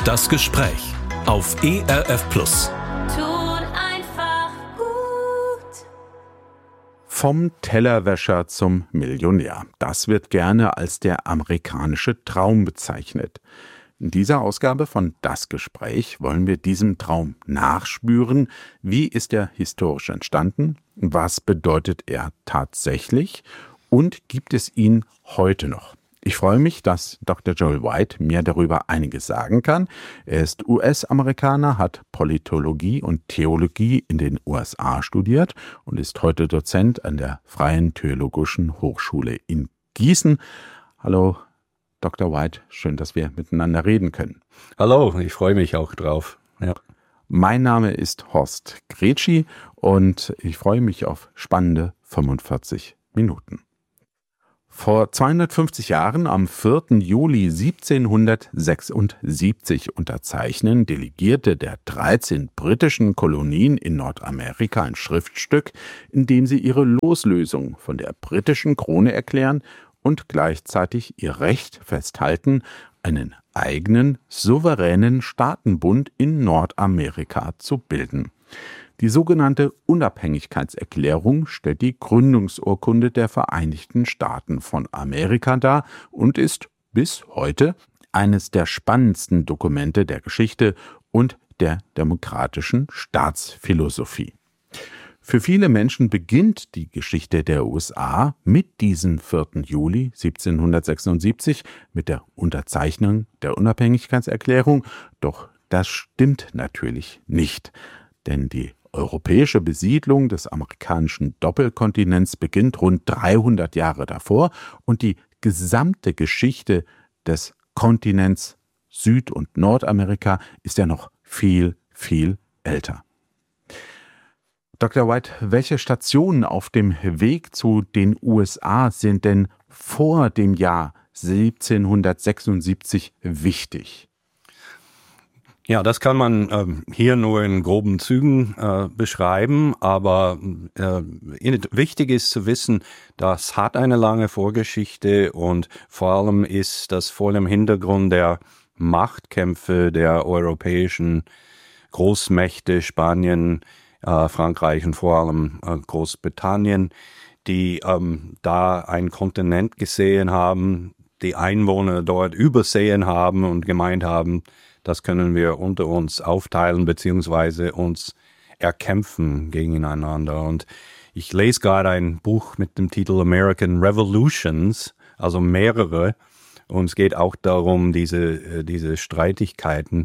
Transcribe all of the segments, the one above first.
Das Gespräch auf ERF Plus. Tut einfach gut. Vom Tellerwäscher zum Millionär. Das wird gerne als der amerikanische Traum bezeichnet. In dieser Ausgabe von Das Gespräch wollen wir diesem Traum nachspüren. Wie ist er historisch entstanden? Was bedeutet er tatsächlich? Und gibt es ihn heute noch? Ich freue mich, dass Dr. Joel White mir darüber einiges sagen kann. Er ist US-Amerikaner, hat Politologie und Theologie in den USA studiert und ist heute Dozent an der Freien Theologischen Hochschule in Gießen. Hallo, Dr. White, schön, dass wir miteinander reden können. Hallo, ich freue mich auch drauf. Ja. Mein Name ist Horst Gretschi und ich freue mich auf spannende 45 Minuten. Vor 250 Jahren, am 4. Juli 1776, unterzeichnen Delegierte der 13 britischen Kolonien in Nordamerika ein Schriftstück, in dem sie ihre Loslösung von der britischen Krone erklären und gleichzeitig ihr Recht festhalten, einen eigenen, souveränen Staatenbund in Nordamerika zu bilden. Die sogenannte Unabhängigkeitserklärung stellt die Gründungsurkunde der Vereinigten Staaten von Amerika dar und ist bis heute eines der spannendsten Dokumente der Geschichte und der demokratischen Staatsphilosophie. Für viele Menschen beginnt die Geschichte der USA mit diesem 4. Juli 1776, mit der Unterzeichnung der Unabhängigkeitserklärung. Doch das stimmt natürlich nicht, denn die europäische Besiedlung des amerikanischen Doppelkontinents beginnt rund 300 Jahre davor und die gesamte Geschichte des Kontinents Süd- und Nordamerika ist ja noch viel, viel älter. Dr. White, welche Stationen auf dem Weg zu den USA sind denn vor dem Jahr 1776 wichtig? Ja, das kann man hier nur in groben Zügen beschreiben, aber wichtig ist zu wissen, das hat eine lange Vorgeschichte und vor allem ist das vor dem Hintergrund der Machtkämpfe der europäischen Großmächte, Spanien, Frankreich und vor allem Großbritannien, die da einen Kontinent gesehen haben, die Einwohner dort übersehen haben und gemeint haben, das können wir unter uns aufteilen beziehungsweise uns erkämpfen gegeneinander. Und ich lese gerade ein Buch mit dem Titel American Revolutions, also mehrere. Und es geht auch darum, diese Streitigkeiten.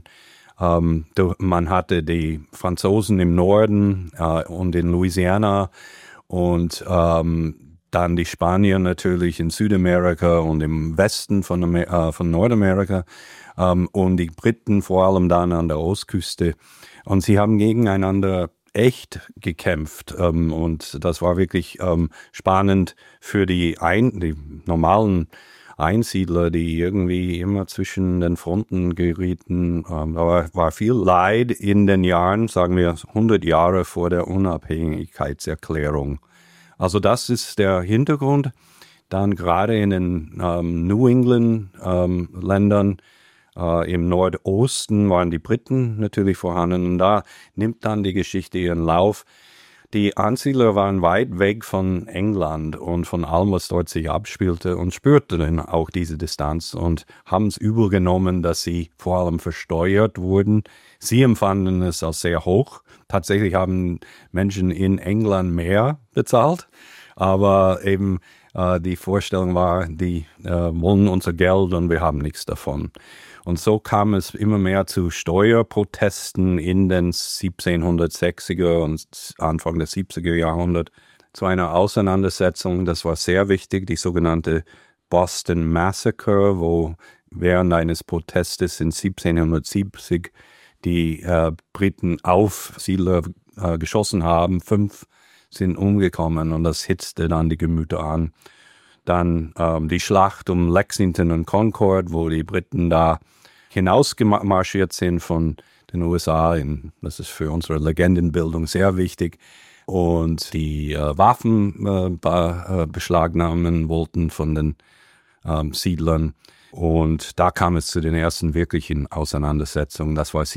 Man hatte die Franzosen im Norden und in Louisiana und dann die Spanier natürlich in Südamerika und im Westen von Nordamerika. Und die Briten vor allem dann an der Ostküste. Und sie haben gegeneinander echt gekämpft. Und das war wirklich spannend für die normalen Einsiedler, die irgendwie immer zwischen den Fronten gerieten. Da war viel Leid in den Jahren, sagen wir 100 Jahre vor der Unabhängigkeitserklärung. Also das ist der Hintergrund. Dann gerade in den New England Ländern, im Nordosten waren die Briten natürlich vorhanden und da nimmt dann die Geschichte ihren Lauf. Die Ansiedler waren weit weg von England und von allem, was dort sich abspielte und spürten dann auch diese Distanz und haben es übel genommen, dass sie vor allem versteuert wurden. Sie empfanden es als sehr hoch. Tatsächlich haben Menschen in England mehr bezahlt, aber eben die Vorstellung war, die wollen unser Geld und wir haben nichts davon. Und so kam es immer mehr zu Steuerprotesten in den 1760er und Anfang des 70er Jahrhunderts, zu einer Auseinandersetzung, das war sehr wichtig, die sogenannte Boston Massacre, wo während eines Protestes in 1770 die Briten auf Siedler geschossen haben, 5 sind umgekommen und das hitzte dann die Gemüter an. Dann die Schlacht um Lexington und Concord, wo die Briten da hinausgemarschiert sind von den USA. Das ist für unsere Legendenbildung sehr wichtig. Und die Waffen beschlagnahmen wollten von den Siedlern. Und da kam es zu den ersten wirklichen Auseinandersetzungen. Das war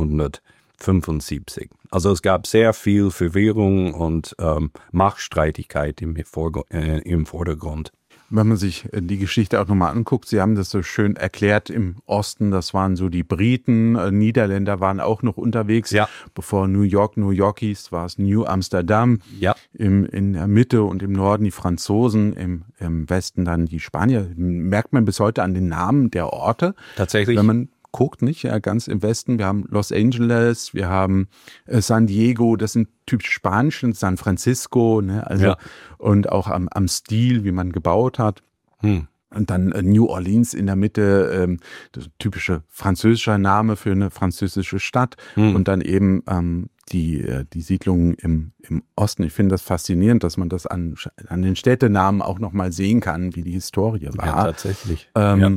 1775. Also es gab sehr viel Verwirrung und Machtstreitigkeit im Vordergrund. Wenn man sich die Geschichte auch nochmal anguckt, Sie haben das so schön erklärt, im Osten, das waren so die Briten, Niederländer waren auch noch unterwegs. Ja. Bevor New York hieß, war es New Amsterdam. Ja. In der Mitte und im Norden die Franzosen, im Westen dann die Spanier. Merkt man bis heute an den Namen der Orte. Tatsächlich. Wenn man guckt, nicht? Ja, ganz im Westen. Wir haben Los Angeles, wir haben San Diego, das sind typisch spanisch, San Francisco, ne? Also, ja. Und auch am Stil, wie man gebaut hat. Und dann New Orleans in der Mitte, das typische französischer Name für eine französische Stadt. Und dann eben die Siedlungen im Osten. Ich finde das faszinierend, dass man das an den Städtenamen auch nochmal sehen kann, wie die Historie war. Ja, tatsächlich.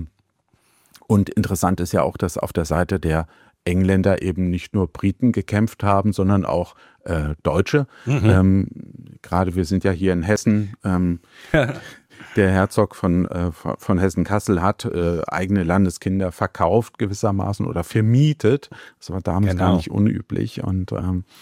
Und interessant ist ja auch, dass auf der Seite der Engländer eben nicht nur Briten gekämpft haben, sondern auch Deutsche. Gerade wir sind ja hier in Hessen. Der Herzog von Hessen-Kassel hat eigene Landeskinder verkauft gewissermaßen oder vermietet. Das war damals gar nicht unüblich. Und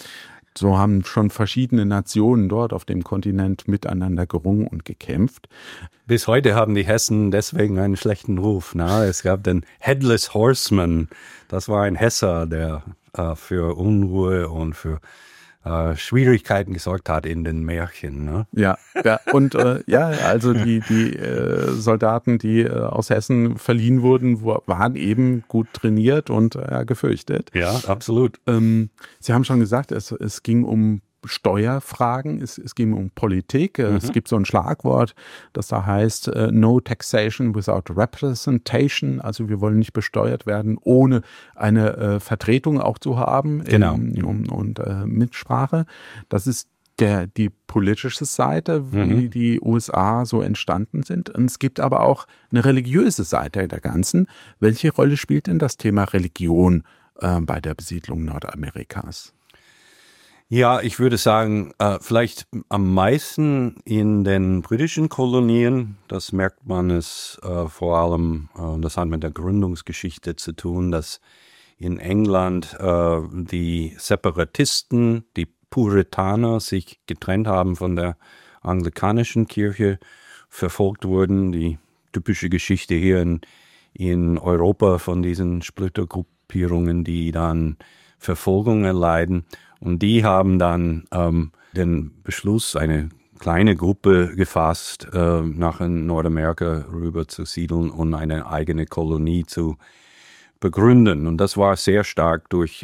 so haben schon verschiedene Nationen dort auf dem Kontinent miteinander gerungen und gekämpft. Bis heute haben die Hessen deswegen einen schlechten Ruf. Es gab den Headless Horseman. Das war ein Hesser, der für Unruhe und für Schwierigkeiten gesorgt hat in den Märchen. Ne? Ja, und also die Soldaten, die aus Hessen verliehen wurden, waren eben gut trainiert und gefürchtet. Ja, absolut. Sie haben schon gesagt, es ging um Steuerfragen, es ging um Politik. Es gibt so ein Schlagwort, das da heißt No taxation without representation. Also wir wollen nicht besteuert werden, ohne eine Vertretung auch zu haben und Mitsprache. Das ist die politische Seite, wie die USA so entstanden sind. Und es gibt aber auch eine religiöse Seite der Ganzen. Welche Rolle spielt denn das Thema Religion bei der Besiedlung Nordamerikas? Ja, ich würde sagen, vielleicht am meisten in den britischen Kolonien. Das merkt man es vor allem, das hat mit der Gründungsgeschichte zu tun, dass in England die Separatisten, die Puritaner sich getrennt haben von der anglikanischen Kirche, verfolgt wurden. Die typische Geschichte hier in Europa von diesen Splittergruppierungen, die dann Verfolgung erleiden. Und die haben dann den Beschluss, eine kleine Gruppe gefasst, nach Nordamerika rüber zu siedeln und eine eigene Kolonie zu begründen. Und das war sehr stark durch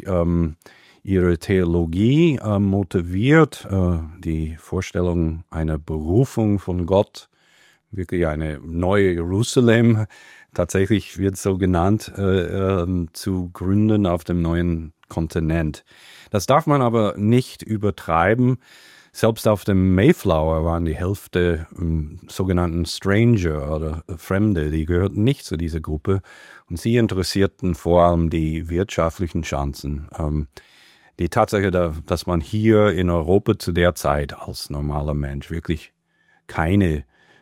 ihre Theologie motiviert, die Vorstellung einer Berufung von Gott, wirklich eine neue Jerusalem, tatsächlich wird so genannt, zu gründen auf dem neuen Kontinent. Das darf man aber nicht übertreiben. Selbst auf dem Mayflower waren die Hälfte sogenannten Stranger oder Fremde, die gehörten nicht zu dieser Gruppe. Und sie interessierten vor allem die wirtschaftlichen Chancen. Die Tatsache, dass man hier in Europa zu der Zeit als normaler Mensch wirklich keine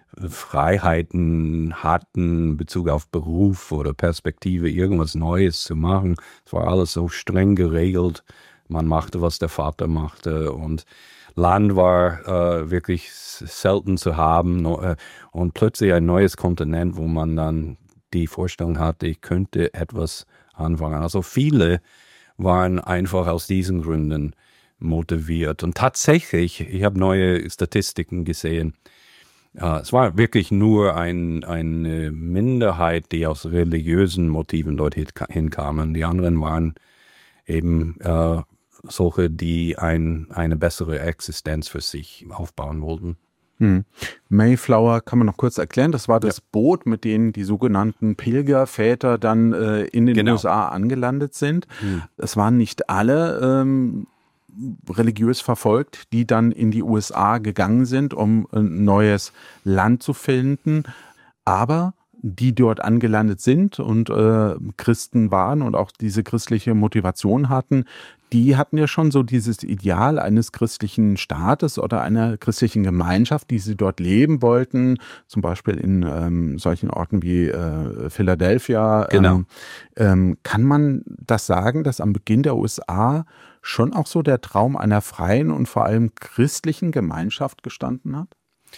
Freiheiten hatten in Bezug auf Beruf oder Perspektive, irgendwas Neues zu machen. Es war alles so streng geregelt. Man machte, was der Vater machte, und Land war wirklich selten zu haben. Und plötzlich ein neues Kontinent, wo man dann die Vorstellung hatte, ich könnte etwas anfangen. Also viele waren einfach aus diesen Gründen motiviert. Und tatsächlich, ich habe neue Statistiken gesehen, es war wirklich nur eine Minderheit, die aus religiösen Motiven dort hinkamen. Die anderen waren eben solche, die eine bessere Existenz für sich aufbauen wollten. Mayflower kann man noch kurz erklären. Das war das Boot, mit dem die sogenannten Pilgerväter dann in den USA angelandet sind. Es waren nicht alle religiös verfolgt, die dann in die USA gegangen sind, um ein neues Land zu finden. Aber die dort angelandet sind und Christen waren und auch diese christliche Motivation hatten, die hatten ja schon so dieses Ideal eines christlichen Staates oder einer christlichen Gemeinschaft, die sie dort leben wollten, zum Beispiel in solchen Orten wie Philadelphia. Genau. Kann man das sagen, dass am Beginn der USA schon auch so der Traum einer freien und vor allem christlichen Gemeinschaft gestanden hat?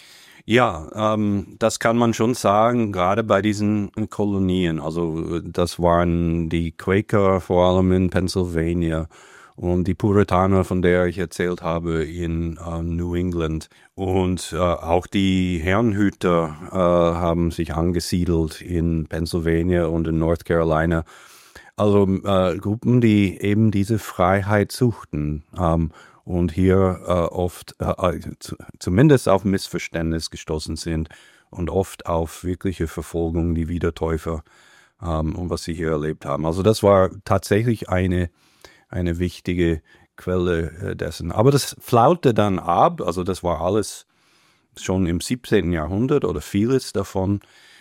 Ja, das kann man schon sagen, gerade bei diesen Kolonien. Also das waren die Quaker vor allem in Pennsylvania und die Puritaner, von der ich erzählt habe, in New England. Und auch die Herrenhüter haben sich angesiedelt in Pennsylvania und in North Carolina. Also Gruppen, die eben diese Freiheit suchten. Und hier oft zumindest auf Missverständnis gestoßen sind und oft auf wirkliche Verfolgung, die Wiedertäufer und was sie hier erlebt haben. Also das war tatsächlich eine wichtige Quelle dessen. Aber das flaute dann ab, also das war alles schon im 17. Jahrhundert oder vieles davon.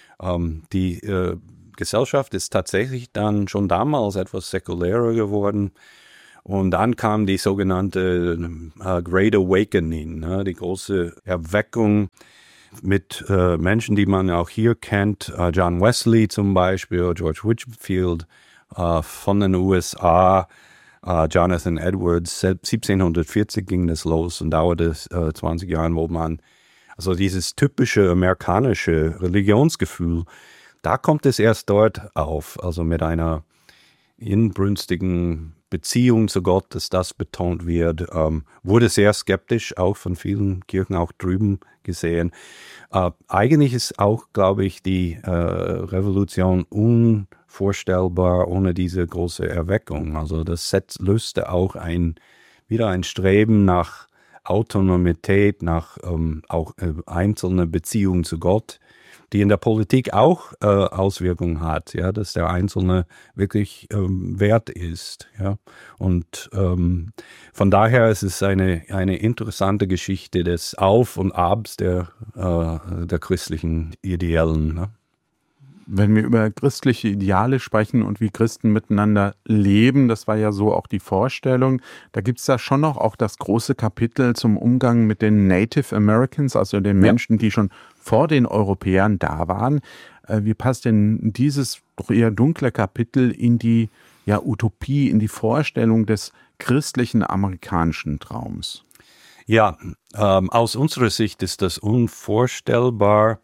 Die Gesellschaft ist tatsächlich dann schon damals etwas säkulärer geworden. Und dann kam die sogenannte Great Awakening, die große Erweckung mit Menschen, die man auch hier kennt, John Wesley zum Beispiel, George Whitefield von den USA, Jonathan Edwards. 1740 ging das los und dauerte 20 Jahre, wo man, also dieses typische amerikanische Religionsgefühl, da kommt es erst dort auf, also mit einer inbrünstigen Beziehung zu Gott, dass das betont wird, wurde sehr skeptisch auch von vielen Kirchen auch drüben gesehen. Eigentlich ist auch, glaube ich, die Revolution unvorstellbar ohne diese große Erweckung. Also das löste auch wieder ein Streben nach Autonomität, nach auch einzelne Beziehung zu Gott, die in der Politik auch Auswirkungen hat, ja, dass der Einzelne wirklich wert ist, ja. Und von daher ist es eine interessante Geschichte des Auf und Abs der christlichen Idealen, ne? Wenn wir über christliche Ideale sprechen und wie Christen miteinander leben, das war ja so auch die Vorstellung, da gibt es da schon noch auch das große Kapitel zum Umgang mit den Native Americans, also den Menschen, die schon vor den Europäern da waren. Wie passt denn dieses doch eher dunkle Kapitel in die Utopie, in die Vorstellung des christlichen amerikanischen Traums? Ja, aus unserer Sicht ist das unvorstellbar.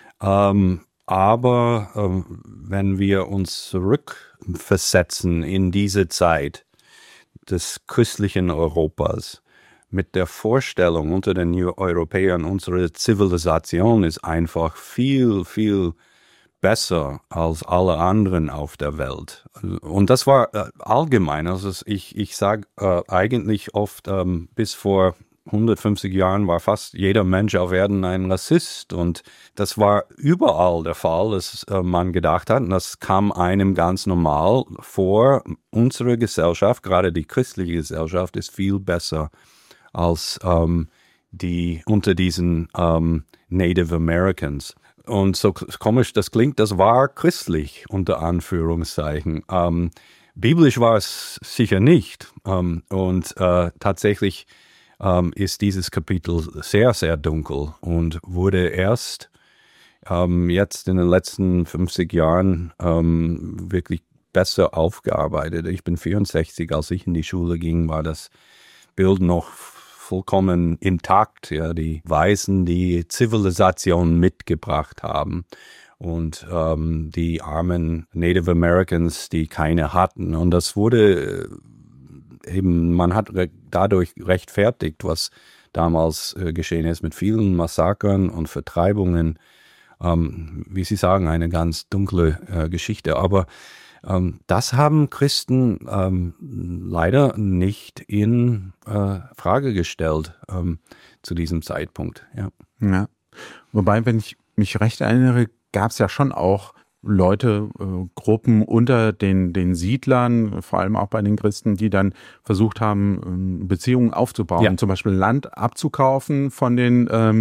Aber wenn wir uns zurückversetzen in diese Zeit des christlichen Europas mit der Vorstellung unter den Europäern, unsere Zivilisation ist einfach viel, viel besser als alle anderen auf der Welt. Und das war allgemein. Also ich sage eigentlich oft, bis vor 150 Jahren war fast jeder Mensch auf Erden ein Rassist und das war überall der Fall, dass man gedacht hat, und das kam einem ganz normal vor, unsere Gesellschaft, gerade die christliche Gesellschaft, ist viel besser als die unter diesen Native Americans. Und so komisch das klingt, das war christlich, unter Anführungszeichen. Biblisch war es sicher nicht und tatsächlich ist dieses Kapitel sehr, sehr dunkel und wurde erst jetzt in den letzten 50 Jahren wirklich besser aufgearbeitet. Ich bin 64, als ich in die Schule ging, war das Bild noch vollkommen intakt. Ja, die Weißen, die Zivilisation mitgebracht haben und die armen Native Americans, die keine hatten. Und das wurde eben, man hat dadurch rechtfertigt, was damals geschehen ist mit vielen Massakern und Vertreibungen. Wie Sie sagen, eine ganz dunkle Geschichte. Aber das haben Christen leider nicht in Frage gestellt zu diesem Zeitpunkt. Ja. Ja. Wobei, wenn ich mich recht erinnere, gab es ja schon auch Leute, Gruppen unter den Siedlern, vor allem auch bei den Christen, die dann versucht haben, Beziehungen aufzubauen, zum Beispiel Land abzukaufen von den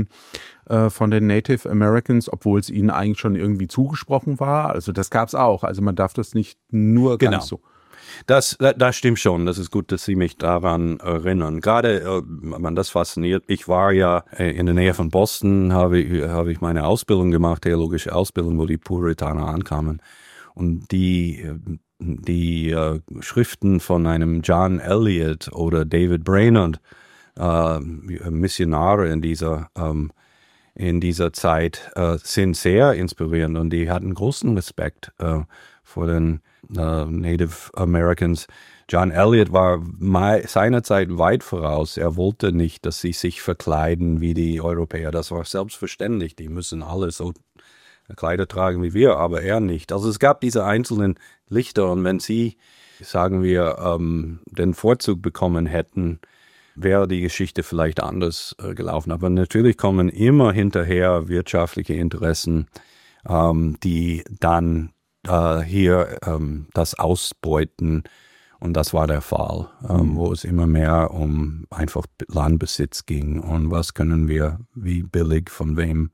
Native Americans, obwohl es ihnen eigentlich schon irgendwie zugesprochen war. Also das gab es auch. Also man darf das nicht nur ganz so. Das stimmt schon. Das ist gut, dass Sie mich daran erinnern. Gerade, das fasziniert. Ich war ja in der Nähe von Boston, habe ich meine Ausbildung gemacht, theologische Ausbildung, wo die Puritaner ankamen. Und die Schriften von einem John Eliot oder David Brainerd, Missionare in dieser Zeit, sind sehr inspirierend und die hatten großen Respekt vor den Native Americans. John Eliot war seinerzeit weit voraus. Er wollte nicht, dass sie sich verkleiden wie die Europäer. Das war selbstverständlich. Die müssen alle so Kleider tragen wie wir, aber er nicht. Also es gab diese einzelnen Lichter und wenn sie, sagen wir, den Vorzug bekommen hätten, wäre die Geschichte vielleicht anders gelaufen. Aber natürlich kommen immer hinterher wirtschaftliche Interessen, die dann hier das ausbeuten. Und das war der Fall, wo es immer mehr um einfach Landbesitz ging. Und was können wir, wie billig, von wem,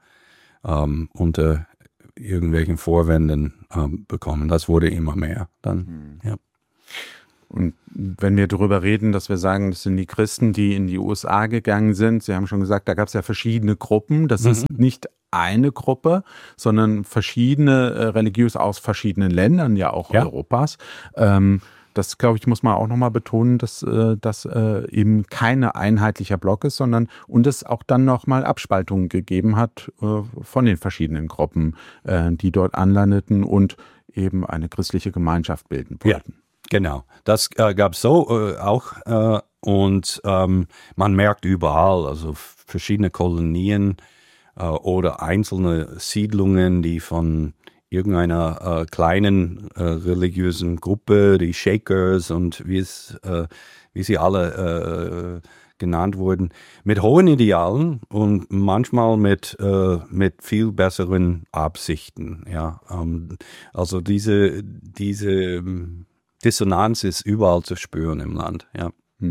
unter irgendwelchen Vorwänden bekommen. Das wurde immer mehr dann, ja. Und wenn wir darüber reden, dass wir sagen, das sind die Christen, die in die USA gegangen sind, Sie haben schon gesagt, da gab es ja verschiedene Gruppen. Das ist nicht eine Gruppe, sondern verschiedene religiös aus verschiedenen Ländern, ja auch Europas. Das, glaube ich, muss man auch nochmal betonen, dass das eben kein einheitlicher Block ist, sondern und es auch dann nochmal Abspaltungen gegeben hat von den verschiedenen Gruppen, die dort anlandeten und eben eine christliche Gemeinschaft bilden wollten. Ja. Genau, das gab es so auch und man merkt überall, also verschiedene Kolonien oder einzelne Siedlungen, die von irgendeiner kleinen religiösen Gruppe, die Shakers und wie sie alle genannt wurden, mit hohen Idealen und manchmal mit viel besseren Absichten. Ja, also diese Dissonanz ist überall zu spüren im Land, ja.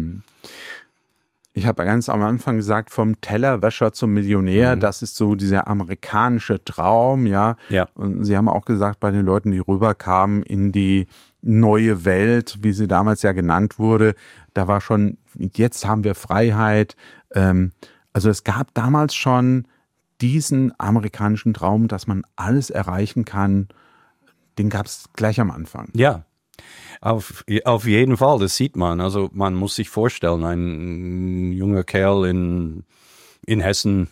Ich habe ganz am Anfang gesagt, vom Tellerwäscher zum Millionär, das ist so dieser amerikanische Traum, ja. Und Sie haben auch gesagt, bei den Leuten, die rüberkamen in die neue Welt, wie sie damals ja genannt wurde, da war schon, jetzt haben wir Freiheit. Also es gab damals schon diesen amerikanischen Traum, dass man alles erreichen kann, den gab es gleich am Anfang. Ja. Auf jeden Fall, das sieht man. Also man muss sich vorstellen, ein junger Kerl in Hessen,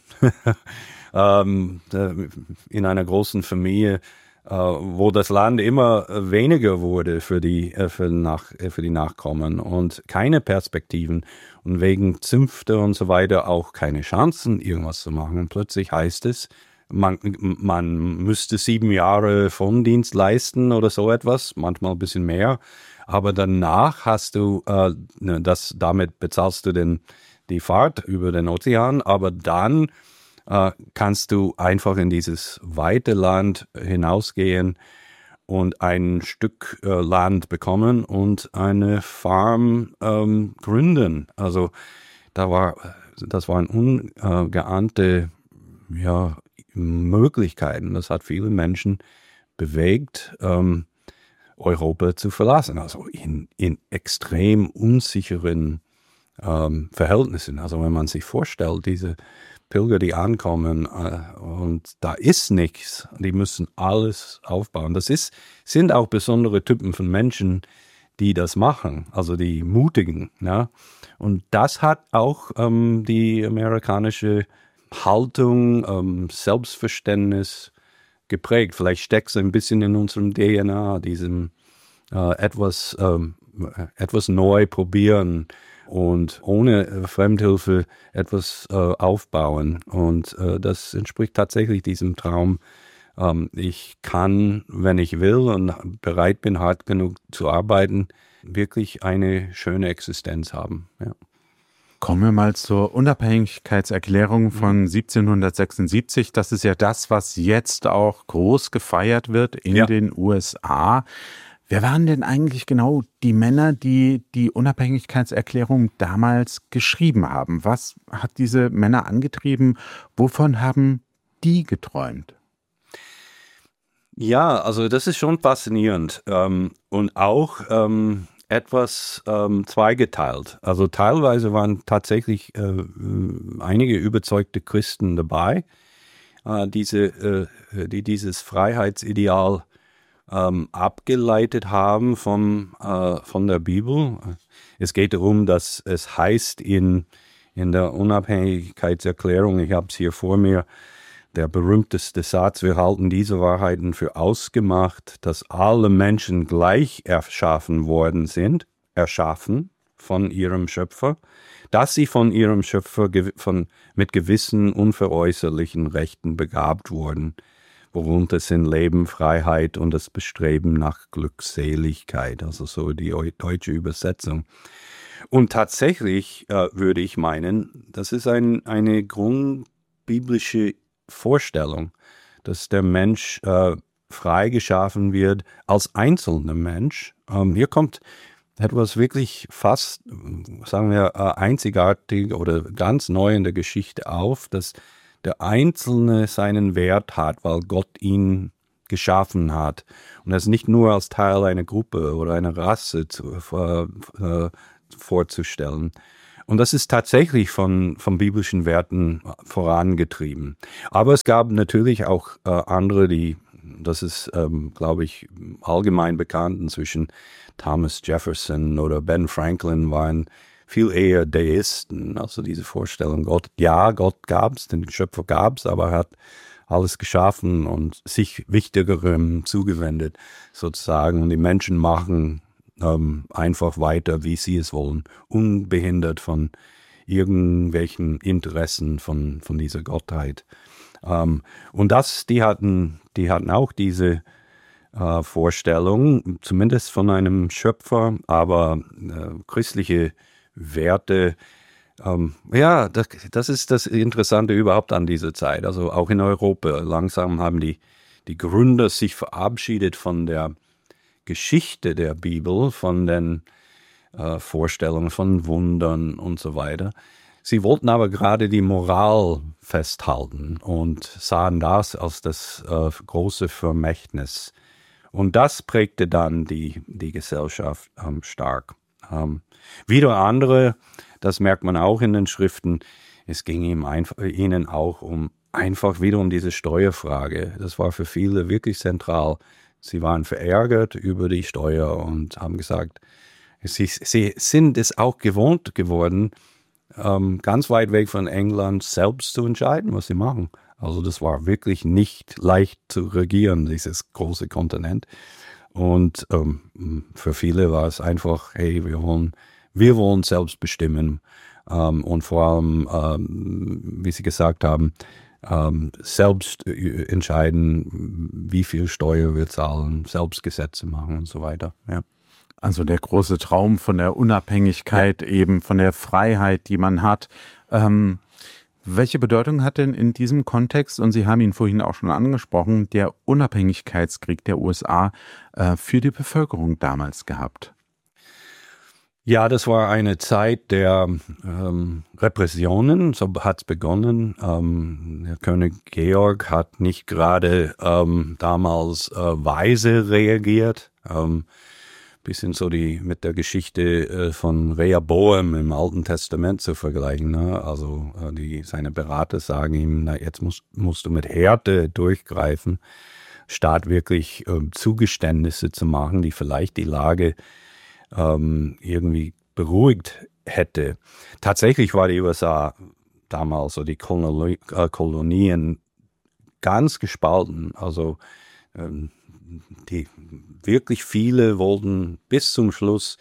in einer großen Familie, wo das Land immer weniger wurde für die Nachkommen und keine Perspektiven und wegen Zünfte und so weiter auch keine Chancen, irgendwas zu machen. Und plötzlich heißt es, man müsste 7 Jahre Frondienst leisten oder so etwas, manchmal ein bisschen mehr. Aber danach hast du, damit bezahlst du die Fahrt über den Ozean, aber dann kannst du einfach in dieses weite Land hinausgehen und ein Stück Land bekommen und eine Farm gründen. Also das waren ungeahnte Möglichkeiten. Das hat viele Menschen bewegt, Europa zu verlassen. Also in extrem unsicheren Verhältnissen. Also wenn man sich vorstellt, diese Pilger, die ankommen und da ist nichts, die müssen alles aufbauen. Sind auch besondere Typen von Menschen, die das machen, also die Mutigen. Ja? Und das hat auch die amerikanische Haltung, Selbstverständnis geprägt. Vielleicht steckt es ein bisschen in unserem DNA, diesem etwas neu probieren und ohne Fremdhilfe etwas aufbauen. Und das entspricht tatsächlich diesem Traum. Ich kann, wenn ich will und bereit bin, hart genug zu arbeiten, wirklich eine schöne Existenz haben. Ja. Kommen wir mal zur Unabhängigkeitserklärung von 1776. Das ist ja das, was jetzt auch groß gefeiert wird in den USA. Wer waren denn eigentlich genau die Männer, die die Unabhängigkeitserklärung damals geschrieben haben? Was hat diese Männer angetrieben? Wovon haben die geträumt? Ja, also das ist schon faszinierend und auch etwas zweigeteilt. Also teilweise waren tatsächlich einige überzeugte Christen dabei, die dieses Freiheitsideal abgeleitet haben von der Bibel. Es geht darum, dass es heißt in der Unabhängigkeitserklärung, ich habe es hier vor mir, der berühmteste Satz: Wir halten diese Wahrheiten für ausgemacht, dass alle Menschen gleich erschaffen worden sind, erschaffen von ihrem Schöpfer, dass sie von ihrem Schöpfer mit gewissen unveräußerlichen Rechten begabt wurden, worunter sind Leben, Freiheit und das Bestreben nach Glückseligkeit, also so die deutsche Übersetzung. Und tatsächlich würde ich meinen, das ist eine grundbiblische Vorstellung, dass der Mensch frei geschaffen wird als einzelner Mensch. Hier kommt etwas wirklich fast, sagen wir, einzigartig oder ganz neu in der Geschichte auf, dass der Einzelne seinen Wert hat, weil Gott ihn geschaffen hat. Und das nicht nur als Teil einer Gruppe oder einer Rasse vorzustellen. Und das ist tatsächlich von biblischen Werten vorangetrieben. Aber es gab natürlich auch andere, das ist, glaube ich, allgemein bekannt inzwischen, Thomas Jefferson oder Ben Franklin waren viel eher Deisten. Also diese Vorstellung, Gott gab's, den Schöpfer gab's, aber er hat alles geschaffen und sich Wichtigerem zugewendet sozusagen. Und die Menschen machen einfach weiter, wie sie es wollen, unbehindert von irgendwelchen Interessen von dieser Gottheit. Und die hatten auch diese Vorstellung, zumindest von einem Schöpfer, aber christliche Werte, das ist das Interessante überhaupt an dieser Zeit. Also auch in Europa, langsam haben die Gründer sich verabschiedet von der Geschichte der Bibel, von den Vorstellungen von Wundern und so weiter. Sie wollten aber gerade die Moral festhalten und sahen das als das große Vermächtnis. Und das prägte dann die Gesellschaft stark. Wieder andere, das merkt man auch in den Schriften, es ging ihnen auch einfach wieder um diese Steuerfrage. Das war für viele wirklich zentral. Sie waren verärgert über die Steuer und haben gesagt, sie sind es auch gewohnt geworden, ganz weit weg von England selbst zu entscheiden, was sie machen. Also das war wirklich nicht leicht zu regieren, dieses große Kontinent. Und für viele war es einfach, hey, wir wollen selbst bestimmen und vor allem, wie Sie gesagt haben, selbst entscheiden, wie viel Steuer wir zahlen, selbst Gesetze machen und so weiter. Ja. Also der große Traum von der Unabhängigkeit, eben von der Freiheit, die man hat. Welche Bedeutung hat denn in diesem Kontext, und Sie haben ihn vorhin auch schon angesprochen, der Unabhängigkeitskrieg der USA für die Bevölkerung damals gehabt? Ja, das war eine Zeit der Repressionen, so hat es begonnen. Der König Georg hat nicht gerade damals weise reagiert. Bisschen so mit der Geschichte von Rehoboam im Alten Testament zu vergleichen. Ne? Also seine Berater sagen ihm, jetzt musst du mit Härte durchgreifen, statt wirklich Zugeständnisse zu machen, die vielleicht die Lage irgendwie beruhigt hätte. Tatsächlich war die USA damals, so die Kolonien, ganz gespalten. Also wirklich viele wollten bis zum Schluss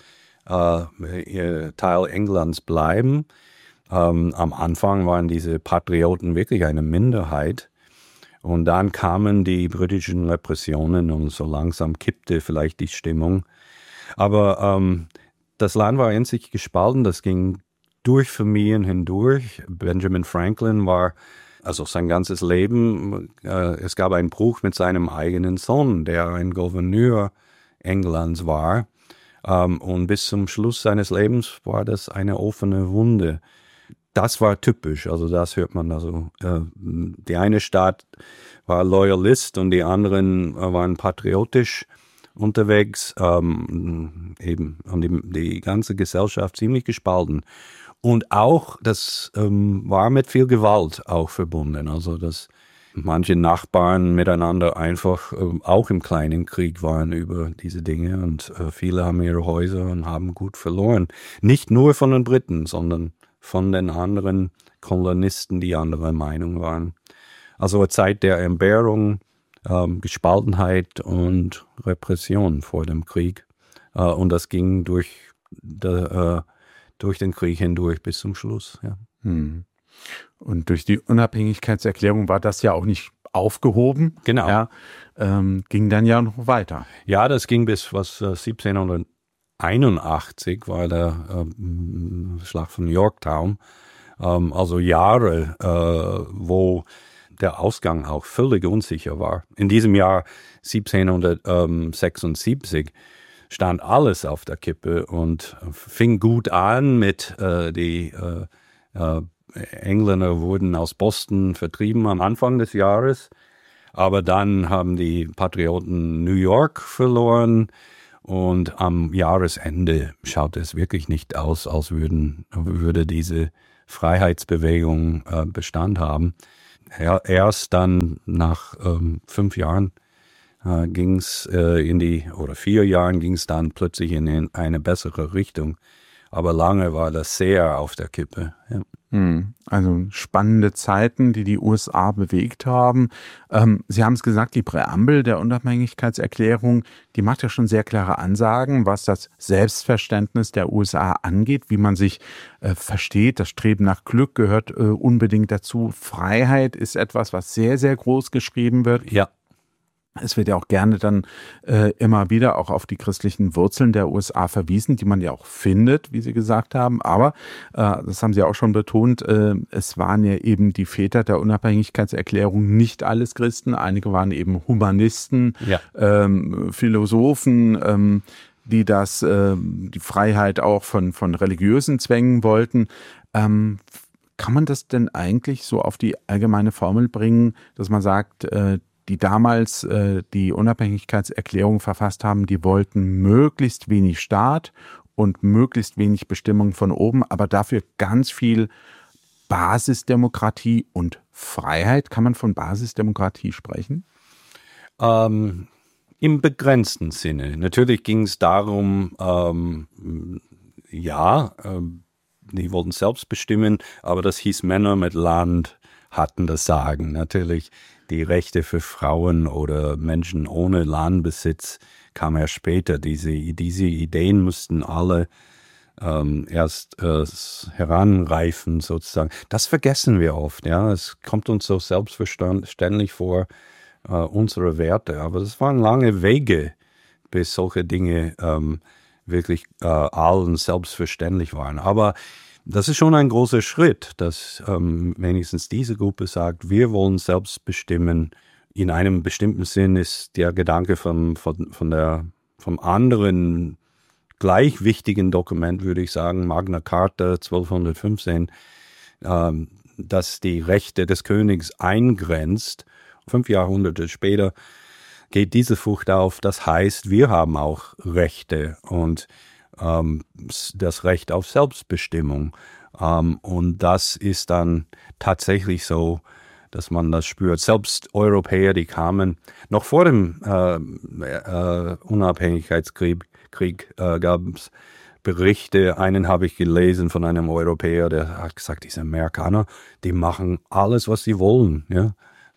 Teil Englands bleiben. Am Anfang waren diese Patrioten wirklich eine Minderheit. Und dann kamen die britischen Repressionen und so langsam kippte vielleicht die Stimmung. Aber das Land war in sich gespalten, das ging durch Familien hindurch. Benjamin Franklin war also sein ganzes Leben, es gab einen Bruch mit seinem eigenen Sohn, der ein Gouverneur Englands war. Und bis zum Schluss seines Lebens war das eine offene Wunde. Das war typisch, also das hört man also. Die eine Staat war Loyalist und die anderen waren patriotisch unterwegs, eben und die ganze Gesellschaft ziemlich gespalten. Und auch, das war mit viel Gewalt auch verbunden, also dass manche Nachbarn miteinander einfach auch im kleinen Krieg waren über diese Dinge und viele haben ihre Häuser und haben gut verloren. Nicht nur von den Briten, sondern von den anderen Kolonisten, die anderer Meinung waren. Also eine Zeit der Entbehrung, Gespaltenheit und Repression vor dem Krieg. Und das ging durch den Krieg hindurch bis zum Schluss. Ja. Und durch die Unabhängigkeitserklärung war das ja auch nicht aufgehoben. Genau. Ja, ging dann ja noch weiter. Ja, das ging bis 1781 war der Schlacht von Yorktown. Also Jahre, wo der Ausgang auch völlig unsicher war. In diesem Jahr 1776 stand alles auf der Kippe und fing gut an mit die Engländer wurden aus Boston vertrieben am Anfang des Jahres, aber dann haben die Patrioten New York verloren und am Jahresende schaut es wirklich nicht aus, als würde diese Freiheitsbewegung Bestand haben. Erst dann nach 5 Jahren ging es 4 Jahren ging es dann plötzlich in eine bessere Richtung. Aber lange war das sehr auf der Kippe. Ja. Also spannende Zeiten, die die USA bewegt haben. Sie haben es gesagt, die Präambel der Unabhängigkeitserklärung, die macht ja schon sehr klare Ansagen, was das Selbstverständnis der USA angeht, wie man sich versteht. Das Streben nach Glück gehört unbedingt dazu. Freiheit ist etwas, was sehr, sehr groß geschrieben wird. Ja. Es wird ja auch gerne dann immer wieder auch auf die christlichen Wurzeln der USA verwiesen, die man ja auch findet, wie Sie gesagt haben. Aber, das haben Sie auch schon betont, es waren ja eben die Väter der Unabhängigkeitserklärung nicht alles Christen. Einige waren eben Humanisten, ja. Philosophen, die die Freiheit auch von religiösen Zwängen wollten. Kann man das denn eigentlich so auf die allgemeine Formel bringen, dass man sagt, die damals die Unabhängigkeitserklärung verfasst haben, die wollten möglichst wenig Staat und möglichst wenig Bestimmung von oben, aber dafür ganz viel Basisdemokratie und Freiheit. Kann man von Basisdemokratie sprechen? Im begrenzten Sinne. Natürlich ging es darum, die wollten selbst bestimmen, aber das hieß, Männer mit Land hatten das Sagen. Natürlich die Rechte für Frauen oder Menschen ohne Landbesitz kam erst später. Diese Ideen mussten alle erst heranreifen sozusagen. Das vergessen wir oft. Ja, es kommt uns so selbstverständlich vor, unsere Werte. Aber das waren lange Wege, bis solche Dinge wirklich allen selbstverständlich waren. Aber das ist schon ein großer Schritt, dass wenigstens diese Gruppe sagt, wir wollen selbst bestimmen. In einem bestimmten Sinn ist der Gedanke vom anderen gleich wichtigen Dokument, würde ich sagen, Magna Carta 1215, dass die Rechte des Königs eingrenzt. 5 Jahrhunderte später geht diese Frucht auf. Das heißt, wir haben auch Rechte und das Recht auf Selbstbestimmung. Und das ist dann tatsächlich so, dass man das spürt. Selbst Europäer, die kamen, noch vor dem Unabhängigkeitskrieg gab es Berichte. Einen habe ich gelesen von einem Europäer, der hat gesagt, diese Amerikaner, die machen alles, was sie wollen. Ja?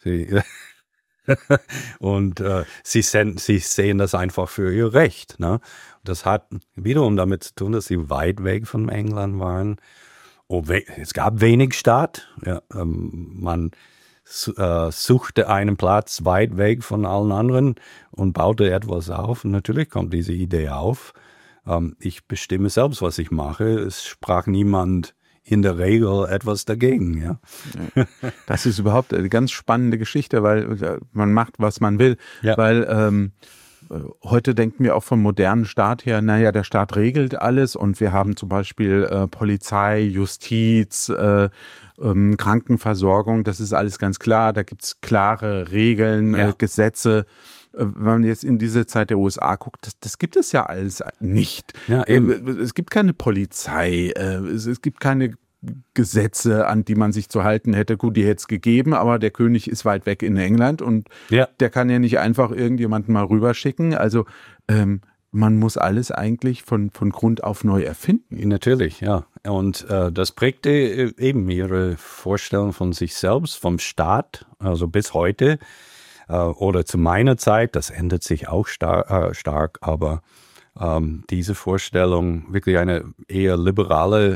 Und sie sehen das einfach für ihr Recht. Ne? Das hat wiederum damit zu tun, dass sie weit weg von England waren. Es gab wenig Staat. Ja, man suchte einen Platz weit weg von allen anderen und baute etwas auf. Und natürlich kommt diese Idee auf. Ich bestimme selbst, was ich mache. Es sprach niemand in der Regel etwas dagegen. Ja. Das ist überhaupt eine ganz spannende Geschichte, weil man macht, was man will. Ja. Weil heute denken wir auch vom modernen Staat her, naja, der Staat regelt alles und wir haben zum Beispiel Polizei, Justiz, Krankenversorgung, das ist alles ganz klar, da gibt es klare Regeln, Gesetze. Wenn man jetzt in diese Zeit der USA guckt, das gibt es ja alles nicht. Ja, eben. Es gibt keine Polizei, es gibt keine Gesetze, an die man sich zu halten hätte. Gut, die hätte es gegeben, aber der König ist weit weg in England und der kann ja nicht einfach irgendjemanden mal rüberschicken. Also man muss alles eigentlich von Grund auf neu erfinden. Natürlich, ja. Und das prägte eben ihre Vorstellung von sich selbst, vom Staat, also bis heute. Oder zu meiner Zeit, das ändert sich auch stark, aber diese Vorstellung, wirklich eine eher liberale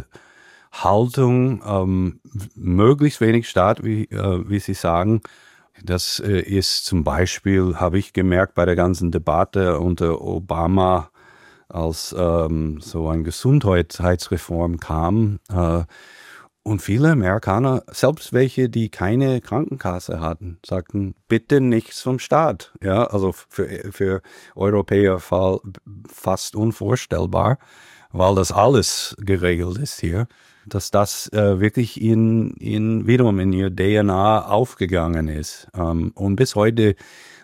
Haltung, möglichst wenig Staat, wie Sie sagen, das ist zum Beispiel, habe ich gemerkt, bei der ganzen Debatte unter Obama, als so eine Gesundheitsreform kam, und viele Amerikaner, selbst welche, die keine Krankenkasse hatten, sagten, bitte nichts vom Staat. Ja, also für Europäer fast unvorstellbar, weil das alles geregelt ist hier, dass das wirklich wiederum in ihr DNA aufgegangen ist und bis heute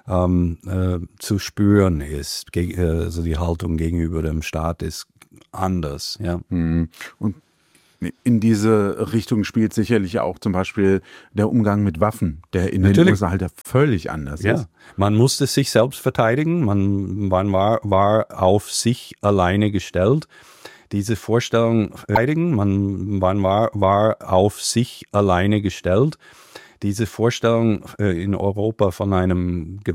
zu spüren ist. Also die Haltung gegenüber dem Staat ist anders. Ja. Und in diese Richtung spielt sicherlich auch zum Beispiel der Umgang mit Waffen, der in den USA halt völlig anders ist. Man musste sich selbst verteidigen, man war auf sich alleine gestellt. Diese Vorstellung verteidigen, man war auf sich alleine gestellt. Diese Vorstellung in Europa von einem